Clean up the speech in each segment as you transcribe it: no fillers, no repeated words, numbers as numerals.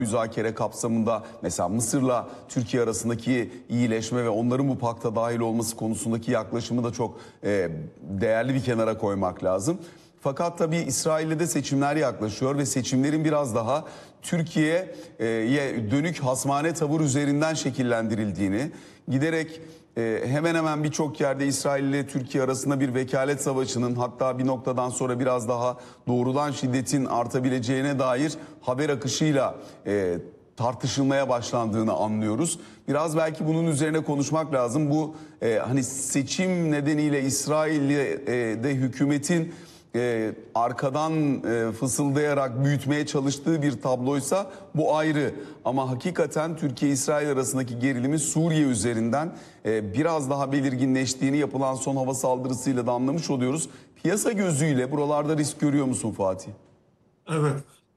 müzakere kapsamında mesela Mısır'la Türkiye arasındaki iyileşme ve onların bu pakta dahil olması konusundaki yaklaşımı da çok değerli bir kenara koymak lazım. Fakat tabii İsrail'de de seçimler yaklaşıyor ve seçimlerin biraz daha Türkiye'ye dönük hasmane tavır üzerinden şekillendirildiğini, giderek hemen hemen birçok yerde İsrail ile Türkiye arasında bir vekalet savaşının, hatta bir noktadan sonra biraz daha doğrudan şiddetin artabileceğine dair haber akışıyla tartışılmaya başlandığını anlıyoruz. Biraz belki bunun üzerine konuşmak lazım. Bu hani seçim nedeniyle İsrail'de hükümetin arkadan fısıldayarak büyütmeye çalıştığı bir tabloysa bu ayrı. Ama hakikaten Türkiye-İsrail arasındaki gerilimi Suriye üzerinden biraz daha belirginleştiğini yapılan son hava saldırısıyla da anlamış oluyoruz. Piyasa gözüyle buralarda risk görüyor musun Fatih? Evet.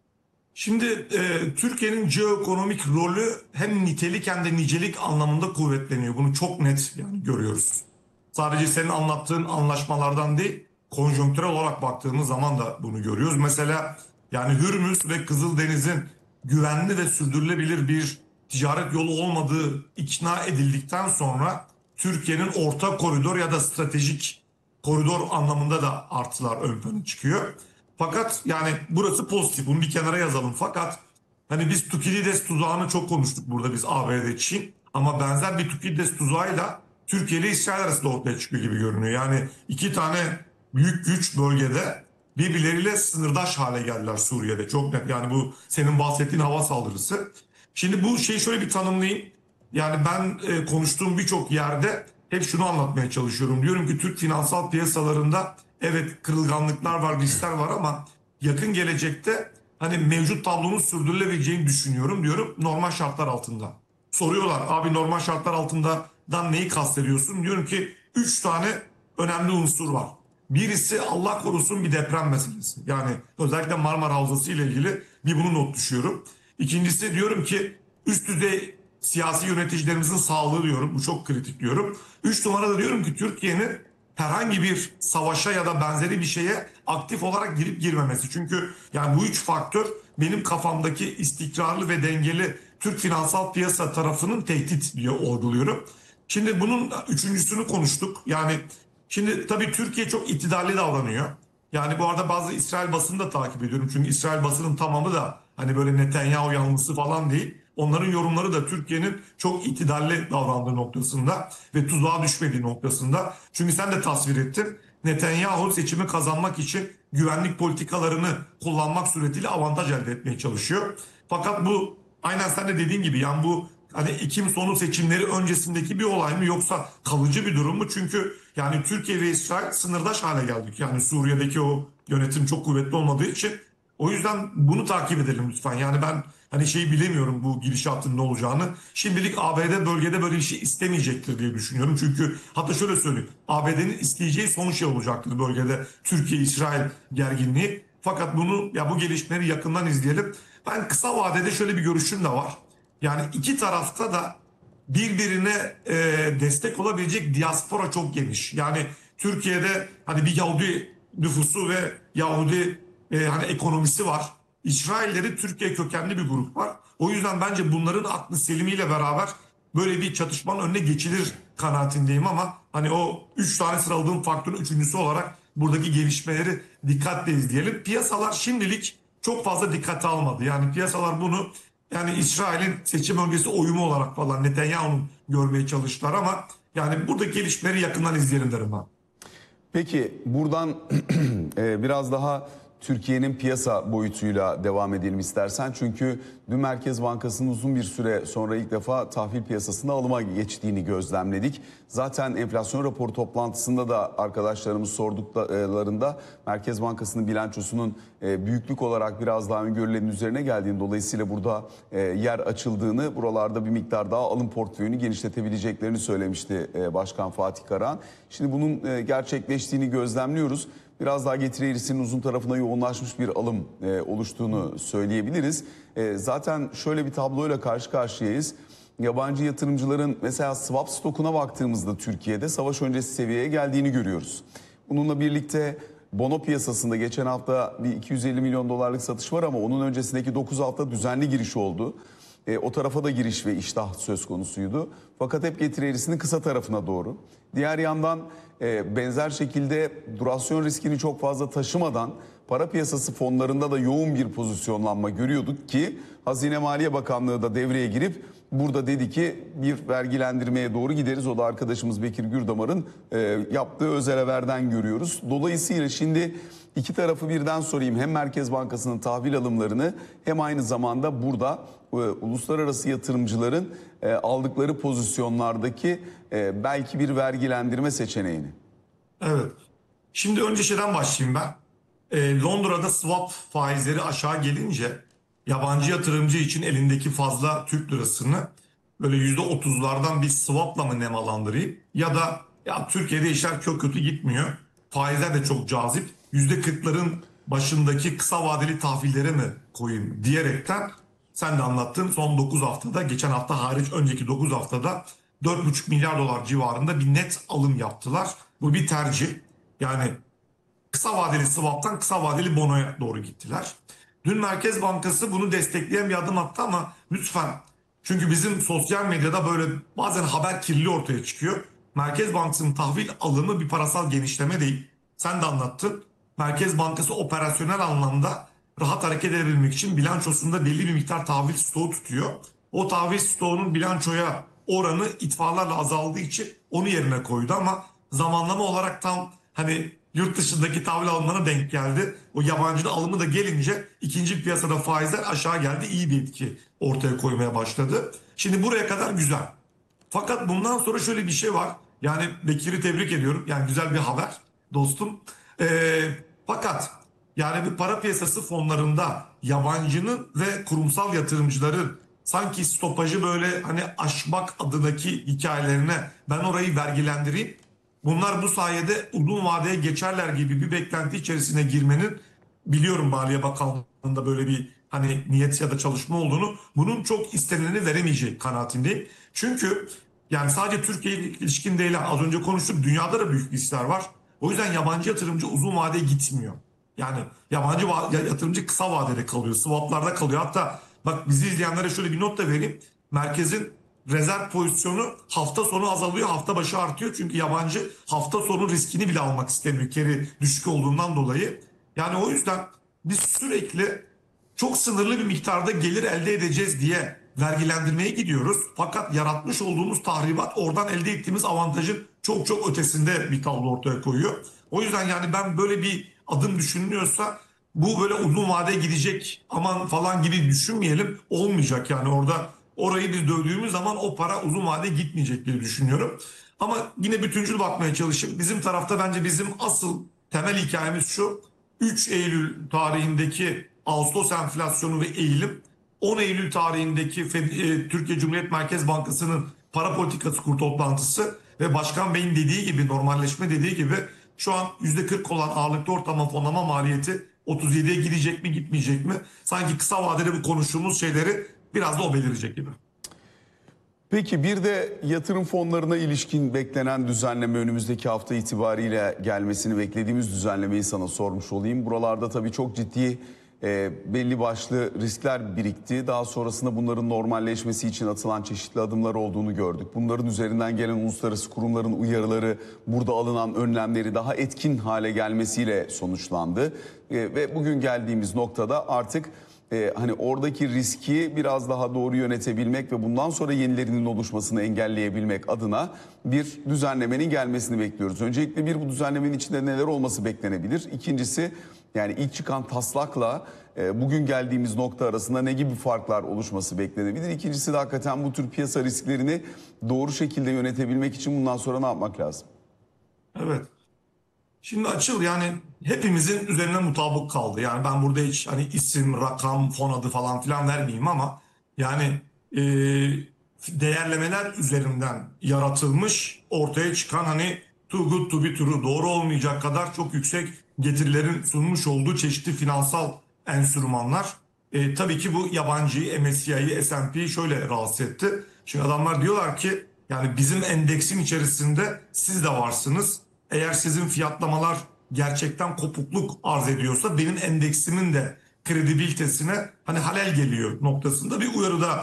Şimdi Türkiye'nin jeoekonomik rolü hem nitelik hem de nicelik anlamında kuvvetleniyor. Bunu çok net yani görüyoruz. Sadece senin anlattığın anlaşmalardan değil, konjonktürel olarak baktığımız zaman da bunu görüyoruz. Mesela yani Hürmüz ve Kızıldeniz'in güvenli ve sürdürülebilir bir ticaret yolu olmadığı ikna edildikten sonra Türkiye'nin orta koridor ya da stratejik koridor anlamında da artılar ön plana çıkıyor. Fakat yani burası pozitif. Bunu bir kenara yazalım. Fakat hani biz Tukidides tuzağını çok konuştuk burada biz ABD için. Ama benzer bir Tukidides tuzağıyla Türkiye ile İsrail arasında ortaya çıkıyor gibi görünüyor. Yani iki tane büyük güç bölgede birbirleriyle sınırdaş hale geldiler Suriye'de. Çok net. Yani bu senin bahsettiğin hava saldırısı. Şimdi bu şeyi şöyle bir tanımlayayım. Yani ben konuştuğum birçok yerde hep şunu anlatmaya çalışıyorum. Diyorum ki Türk finansal piyasalarında evet kırılganlıklar var, riskler var ama yakın gelecekte hani mevcut tablonun sürdürülebileceğini düşünüyorum diyorum normal şartlar altında. Soruyorlar abi normal şartlar altından neyi kastediyorsun? Diyorum ki 3 tane önemli unsur var. Birisi Allah korusun bir deprem meselesi. Yani özellikle Marmara Havzası ile ilgili bir bunu not düşüyorum. İkincisi diyorum ki üst düzey siyasi yöneticilerimizin sağlığı diyorum. Bu çok kritik diyorum. 3 numarada diyorum ki Türkiye'nin herhangi bir savaşa ya da benzeri bir şeye aktif olarak girip girmemesi. Çünkü yani bu 3 faktör benim kafamdaki istikrarlı ve dengeli Türk finansal piyasa tarafının tehdit diye algılıyorum. Şimdi bunun üçüncüsünü konuştuk. Yani şimdi tabii Türkiye çok itidalli davranıyor. Yani bu arada bazı İsrail basını da takip ediyorum. Çünkü İsrail basının tamamı da hani böyle Netanyahu yanlısı falan değil. Onların yorumları da Türkiye'nin çok itidalli davrandığı noktasında ve tuzağa düşmediği noktasında. Çünkü sen de tasvir ettin. Netanyahu seçimi kazanmak için güvenlik politikalarını kullanmak suretiyle avantaj elde etmeye çalışıyor. Fakat bu aynen sen de dediğin gibi yani bu hani Ekim sonu seçimleri öncesindeki bir olay mı yoksa kalıcı bir durum mu? Çünkü yani Türkiye ve İsrail sınırdaş hale geldik. Yani Suriye'deki o yönetim çok kuvvetli olmadığı için. O yüzden bunu takip edelim lütfen. Yani ben hani şeyi bilemiyorum bu gidişatın ne olacağını. Şimdilik ABD bölgede böyle bir şey istemeyecektir diye düşünüyorum. Çünkü hatta şöyle söyleyeyim. ABD'nin isteyeceği son şey olacaktır bölgede Türkiye-İsrail gerginliği. Fakat bunu ya bu gelişmeleri yakından izleyelim. Ben kısa vadede şöyle bir görüşüm de var. Yani iki tarafta da birbirine destek olabilecek diaspora çok geniş. Yani Türkiye'de hani bir Yahudi nüfusu ve Yahudi hani ekonomisi var. İsrailleri Türkiye kökenli bir grup var. O yüzden bence bunların aklı selimiyle beraber böyle bir çatışmanın önüne geçilir kanaatindeyim ama hani o 3 tane sıraladığım faktörün üçüncüsü olarak buradaki gelişmeleri dikkatle izleyelim. Piyasalar şimdilik çok fazla dikkate almadı. Yani piyasalar bunu yani İsrail'in seçim öncesi oyumu olarak falan Netanyahu'nun görmeye çalıştılar ama yani buradaki gelişmeleri yakından izleyelim derim ben. Peki buradan biraz daha Türkiye'nin piyasa boyutuyla devam edelim istersen. Çünkü dün Merkez Bankası'nın uzun bir süre sonra ilk defa tahvil piyasasında alıma geçtiğini gözlemledik. Zaten enflasyon raporu toplantısında da arkadaşlarımız sorduklarında Merkez Bankası'nın bilançosunun büyüklük olarak biraz daha öngörülerin üzerine geldiğini, dolayısıyla burada yer açıldığını, buralarda bir miktar daha alım portföyünü genişletebileceklerini söylemişti Başkan Fatih Karahan. Şimdi bunun gerçekleştiğini gözlemliyoruz. Biraz daha getiri eğrisinin uzun tarafına yoğunlaşmış bir alım oluştuğunu söyleyebiliriz. Zaten şöyle bir tabloyla karşı karşıyayız. Yabancı yatırımcıların mesela swap stokuna baktığımızda Türkiye'de savaş öncesi seviyeye geldiğini görüyoruz. Bununla birlikte bono piyasasında geçen hafta bir 250 milyon dolarlık satış var ama onun öncesindeki 9 hafta düzenli giriş oldu. O tarafa da giriş ve iştah söz konusuydu. Fakat hep getiri eğrisinin kısa tarafına doğru. Diğer yandan benzer şekilde durasyon riskini çok fazla taşımadan para piyasası fonlarında da yoğun bir pozisyonlanma görüyorduk ki Hazine Maliye Bakanlığı da devreye girip burada dedi ki bir vergilendirmeye doğru gideriz. O da arkadaşımız Bekir Gürdamar'ın yaptığı özel haberden görüyoruz. Dolayısıyla şimdi iki tarafı birden sorayım. Hem Merkez Bankası'nın tahvil alımlarını hem aynı zamanda burada uluslararası yatırımcıların aldıkları pozisyonlardaki belki bir vergilendirme seçeneğini. Evet. Şimdi önce şeyden başlayayım ben. Londra'da swap faizleri aşağı gelince yabancı yatırımcı için elindeki fazla Türk lirasını böyle %30'lardan bir swapla mı nemalandırayım? Ya da ya Türkiye'de işler çok kötü gitmiyor. Faizler de çok cazip. %40'ların başındaki kısa vadeli tahvillere mi koyayım diyerekten sen de anlattın. Son 9 haftada, geçen hafta hariç önceki 9 haftada 4,5 milyar dolar civarında bir net alım yaptılar. Bu bir tercih. Yani kısa vadeli swap'tan kısa vadeli bonoya doğru gittiler. Dün Merkez Bankası bunu destekleyen bir adım attı ama lütfen, çünkü bizim sosyal medyada böyle bazen haber kirliliği ortaya çıkıyor. Merkez Bankası'nın tahvil alımı bir parasal genişleme değil. Sen de anlattın. Merkez Bankası operasyonel anlamda rahat hareket edebilmek için bilançosunda belli bir miktar tahvil stoğu tutuyor. O tahvil stoğunun bilançoya oranı itfaalarla azaldığı için onu yerine koydu ama zamanlama olarak tam hani yurt dışındaki tahvil alımlarına denk geldi. O yabancı alımı da gelince ikinci piyasada faizler aşağı geldi. İyi bir etki ortaya koymaya başladı. Şimdi buraya kadar güzel. Fakat bundan sonra şöyle bir şey var. Yani Bekir'i tebrik ediyorum. Yani güzel bir haber dostum. Fakat yani bir para piyasası fonlarında yabancının ve kurumsal yatırımcıların sanki stopajı böyle hani aşmak adındaki hikayelerine ben orayı vergilendireyim, bunlar bu sayede uzun vadeye geçerler gibi bir beklenti içerisine girmenin, biliyorum Maliye Bakanlığı'nda böyle bir hani niyet ya da çalışma olduğunu, bunun çok istenileni veremeyeceği kanaatindeyim. Çünkü yani sadece Türkiye ile ilişkin değil, az önce konuştuk, dünyada da büyük riskler var. O yüzden yabancı yatırımcı uzun vadeye gitmiyor. Yani yabancı yatırımcı kısa vadede kalıyor, swaplarda kalıyor. Hatta bak, bizi izleyenlere şöyle bir not da vereyim. Merkezin rezerv pozisyonu hafta sonu azalıyor, hafta başı artıyor. Çünkü yabancı hafta sonu riskini bile almak istemiyor, keri düşük olduğundan dolayı. Yani o yüzden biz sürekli çok sınırlı bir miktarda gelir elde edeceğiz diye vergilendirmeye gidiyoruz. Fakat yaratmış olduğumuz tahribat oradan elde ettiğimiz avantajın çok çok ötesinde bir tablo ortaya koyuyor. O yüzden yani ben böyle bir adım düşünülüyorsa bu böyle uzun vadeye gidecek aman falan gibi düşünmeyelim. Olmayacak yani, orayı biz dövdüğümüz zaman o para uzun vadeye gitmeyecek diye düşünüyorum. Ama yine bütüncül bakmaya çalışayım. Bizim tarafta bence bizim asıl temel hikayemiz şu: 3 Eylül tarihindeki Ağustos enflasyonu ve eğilim, 10 Eylül tarihindeki Türkiye Cumhuriyet Merkez Bankası'nın para politikası kurulu toplantısı ve Başkan Bey'in dediği gibi, normalleşme dediği gibi, şu an %40 olan ağırlıklı ortalama fonlama maliyeti 37'ye gidecek mi gitmeyecek mi? Sanki kısa vadede bu konuştuğumuz şeyleri biraz da o belirecek gibi. Peki bir de yatırım fonlarına ilişkin beklenen düzenleme, önümüzdeki hafta itibariyle gelmesini beklediğimiz düzenlemeyi sana sormuş olayım. Buralarda tabii çok ciddi belli başlı riskler birikti. Daha sonrasında bunların normalleşmesi için atılan çeşitli adımlar olduğunu gördük. Bunların üzerinden gelen uluslararası kurumların uyarıları, burada alınan önlemleri daha etkin hale gelmesiyle sonuçlandı. Ve bugün geldiğimiz noktada artık hani oradaki riski biraz daha doğru yönetebilmek ve bundan sonra yenilerinin oluşmasını engelleyebilmek adına bir düzenlemenin gelmesini bekliyoruz. Öncelikle bu düzenlemenin içinde neler olması beklenebilir? İkincisi, yani ilk çıkan taslakla bugün geldiğimiz nokta arasında ne gibi farklar oluşması beklenebilir? İkincisi de hakikaten bu tür piyasa risklerini doğru şekilde yönetebilmek için bundan sonra ne yapmak lazım? Evet. Şimdi Açıl, yani hepimizin üzerine mutabık kaldı. Yani ben burada hiç hani isim, rakam, fon adı falan filan vermeyeyim ama yani değerlemeler üzerinden yaratılmış, ortaya çıkan hani too good to be true, doğru olmayacak kadar çok yüksek getirilerin sunmuş olduğu çeşitli finansal enstrümanlar. Tabii ki bu yabancıyı, MSCI'yi, S&P'yi şöyle rahatsız etti. Şimdi adamlar diyorlar ki yani bizim endeksin içerisinde siz de varsınız. Eğer sizin fiyatlamalar gerçekten kopukluk arz ediyorsa benim endeksimin de kredibilitesine hani halel geliyor noktasında bir uyarıda